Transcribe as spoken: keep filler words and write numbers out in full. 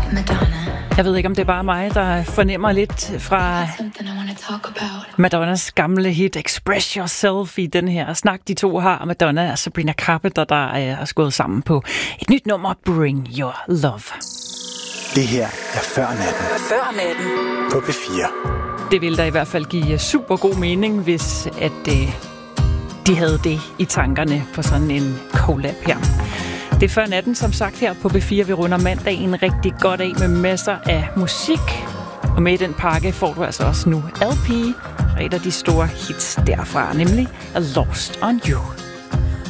Jeg ved ikke, om det er bare mig, der fornemmer lidt fra Madonnas gamle hit Express Yourself i den her snak, de to har. Madonna og Sabrina Carpenter, der er gået sammen på et nyt nummer, Bring Your Love. Det her er Før Natten. Før Natten. På P fire. Det ville da i hvert fald give super god mening, hvis at øh, de havde det i tankerne på sådan en collab her. Det er Før Natten, som sagt, her på P fire. Vi runder mandagen rigtig godt af med masser af musik. Og med i den pakke får du altså også nu L P og et af de store hits derfra, nemlig A Lost on You.